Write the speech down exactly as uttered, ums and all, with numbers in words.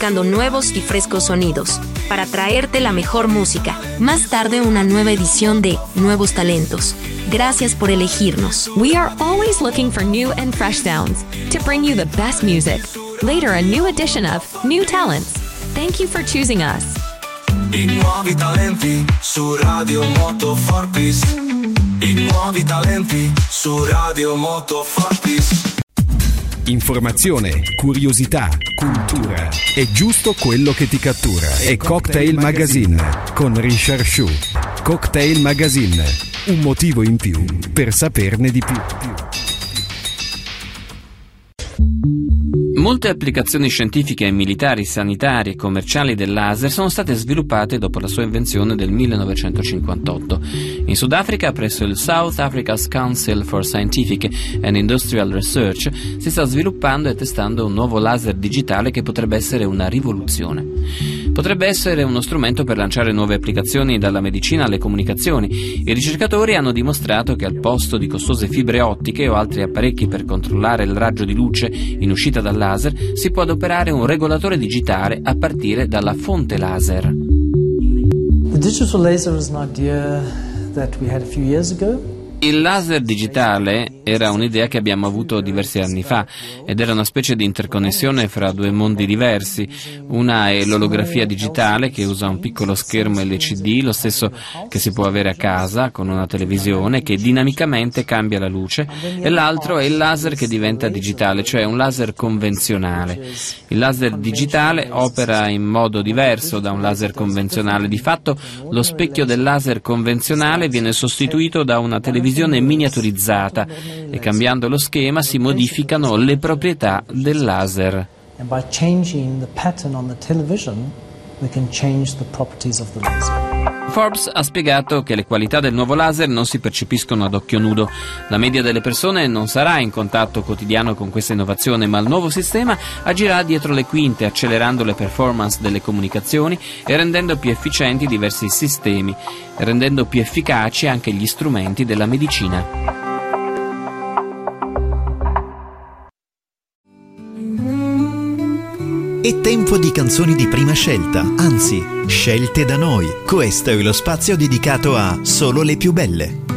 buscando nuevos y frescos sonidos, para traerte la mejor música. Más tarde una nueva edición de Nuevos Talentos. Gracias por elegirnos. We are always looking for new and fresh sounds to bring you the best music. Later, a new edition of New Talents. Thank you for choosing us. I nuovi talenti su Radio Moto Fortis. I nuovi talenti su Radio Moto Fortis. Informazione, curiosità, cultura. È giusto quello che ti cattura. È Cocktail Magazine con Richard Shu. Cocktail Magazine. Un motivo in più per saperne di più. Molte applicazioni scientifiche, militari, sanitarie e commerciali del laser sono state sviluppate dopo la sua invenzione del millenovecentocinquantotto. In Sudafrica, presso il South Africa's Council for Scientific and Industrial Research, si sta sviluppando e testando un nuovo laser digitale che potrebbe essere una rivoluzione. Potrebbe essere uno strumento per lanciare nuove applicazioni dalla medicina alle comunicazioni. I ricercatori hanno dimostrato che al posto di costose fibre ottiche o altri apparecchi per controllare il raggio di luce in uscita dal laser, si può adoperare un regolatore digitale a partire dalla fonte laser. The digital laser is an idea that we had a few years ago. Il laser digitale era un'idea che abbiamo avuto diversi anni fa ed era una specie di interconnessione fra due mondi diversi. Una è l'olografia digitale che usa un piccolo schermo L C D, lo stesso che si può avere a casa con una televisione che dinamicamente cambia la luce, e l'altro è il laser che diventa digitale, cioè un laser convenzionale. Il laser digitale opera in modo diverso da un laser convenzionale. Di fatto lo specchio del laser convenzionale viene sostituito da una televisione miniaturizzata e cambiando lo schema si modificano le proprietà del laser. And by changing the pattern on the television, we can change the properties of the laser. Forbes ha spiegato che le qualità del nuovo laser non si percepiscono ad occhio nudo. La media delle persone non sarà in contatto quotidiano con questa innovazione, ma il nuovo sistema agirà dietro le quinte, accelerando le performance delle comunicazioni e rendendo più efficienti diversi sistemi, rendendo più efficaci anche gli strumenti della medicina. È tempo di canzoni di prima scelta, anzi, scelte da noi. Questo è lo spazio dedicato a Solo le più belle.